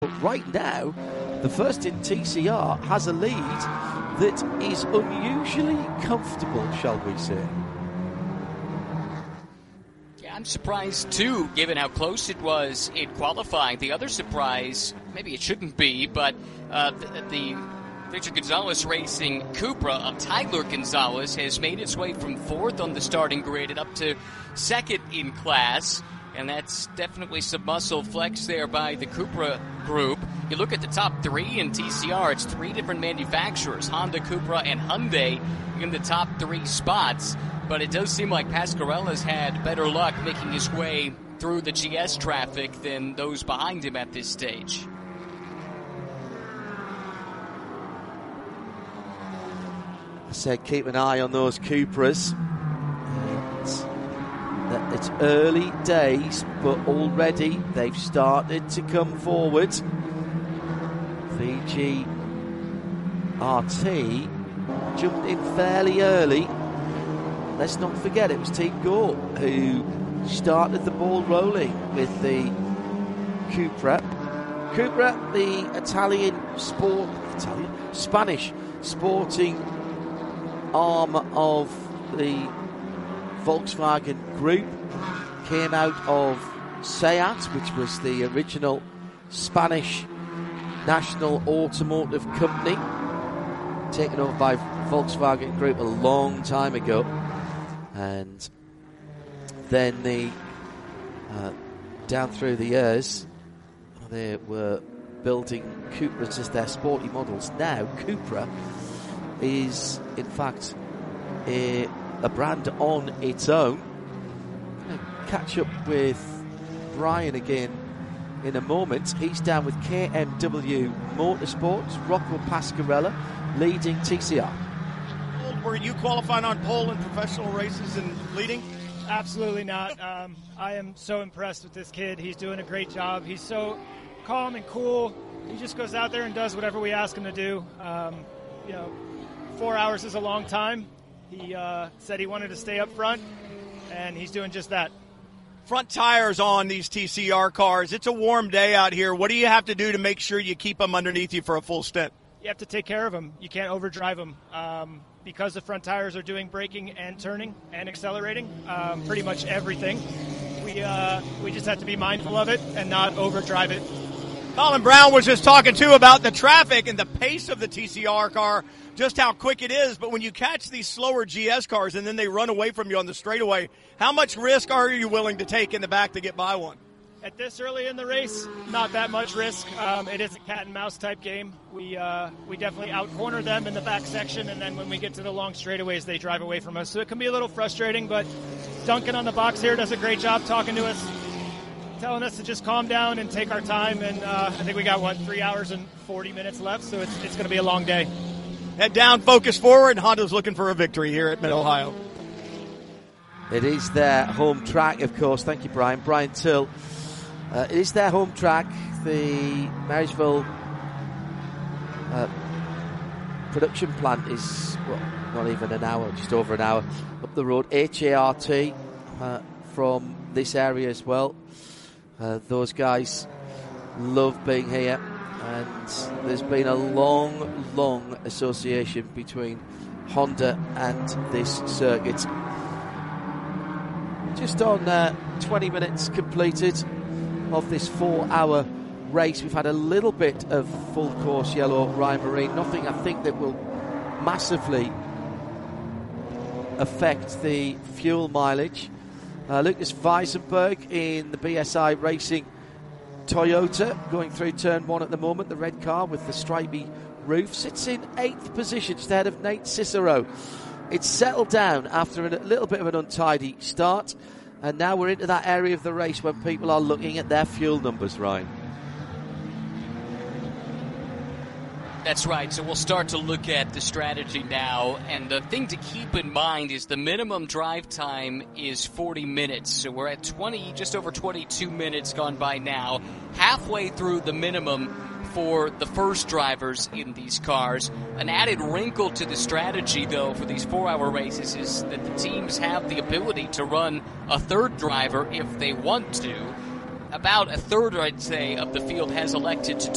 But right now, the first in TCR has a lead that is unusually comfortable, shall we say. Yeah, I'm surprised too, given how close it was in qualifying. The other surprise, maybe it shouldn't be, but the Victor Gonzalez Racing Cupra of Tyler Gonzalez has made its way from 4th on the starting grid and up to 2nd in class. And that's definitely some muscle flex there by the Cupra group. You look at the top 3 in TCR, it's 3 different manufacturers, Honda, Cupra, and Hyundai in the top 3 spots. But it does seem like Pasquarello's had better luck making his way through the GS traffic than those behind him at this stage. I said keep an eye on those Cupras. It's early days, but already they've started to come forward. VG RT jumped in fairly early. Let's not forget it was Team Gore who started the ball rolling with the Cupra. Cupra, the Spanish sporting arm of the Volkswagen Group, came out of SEAT, which was the original Spanish national automotive company, taken over by Volkswagen Group a long time ago. And then down through the years, they were building Cupras as their sporty models. Now Cupra is in fact a brand on its own. I'm going to catch up with Brian again in a moment. He's down with KMW Motorsports. Rocco Pasquarello leading TCR. Were you qualifying on pole in professional races and leading? Absolutely not. I am so impressed with this kid. He's doing a great job. He's so calm and cool. He just goes out there and does whatever we ask him to do. 4 hours is a long time. He said he wanted to stay up front, and he's doing just that. Front tires on these TCR cars. It's a warm day out here. What do you have to do to make sure you keep them underneath you for a full stint? You have to take care of them. You can't overdrive them. Because the front tires are doing braking and turning and accelerating, pretty much everything. We just have to be mindful of it and not overdrive it. Colin Brown was just talking, too, about the traffic and the pace of the TCR car, just how quick it is. But when you catch these slower GS cars and then they run away from you on the straightaway, how much risk are you willing to take in the back to get by one? At this early in the race, not that much risk. It is a cat-and-mouse type game. We definitely out-corner them in the back section, and then when we get to the long straightaways, they drive away from us. So it can be a little frustrating, but Duncan on the box here does a great job talking to us, telling us to just calm down and take our time. And I think we got, 3 hours and 40 minutes left, so it's going to be a long day. Head down, focus forward. Honda's looking for a victory here at Mid-Ohio. It is their home track, of course. Thank you, Brian. Brian Till. It is their home track, the Marysville production plant is, not even an hour, just over an hour up the road. HART from this area as well. Those guys love being here, and there's been a long association between Honda and this circuit. Just on 20 minutes completed of this 4-hour race. We've had a little bit of full course yellow Ryan Marine. Nothing I think that will massively affect the fuel mileage. Lucas Weisenberg in the BSI Racing Toyota going through turn 1 at the moment. The red car with the stripy roof sits in 8th position, just ahead of Nate Cicero. It's settled down after a little bit of an untidy start. And now we're into that area of the race when people are looking at their fuel numbers, Ryan. That's right. So we'll start to look at the strategy now. And the thing to keep in mind is the minimum drive time is 40 minutes. So we're at just over 22 minutes gone by now. Halfway through the minimum for the first drivers in these cars. An added wrinkle to the strategy, though, for these 4-hour races is that the teams have the ability to run a third driver if they want to. About a third, I'd say, of the field has elected to